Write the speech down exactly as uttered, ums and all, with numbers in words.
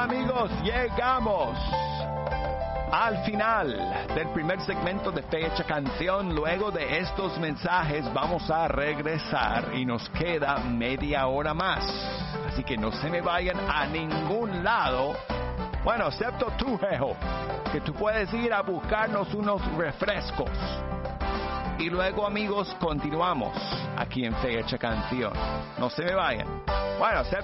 amigos, llegamos al final del primer segmento de Fecha Canción. Luego de estos mensajes vamos a regresar y nos queda media hora más. Así que no se me vayan a ningún lado. Bueno, excepto tú, Jejo, que tú puedes ir a buscarnos unos refrescos. Y luego, amigos, continuamos aquí en Fecha Canción. No se me vayan. Bueno, excepto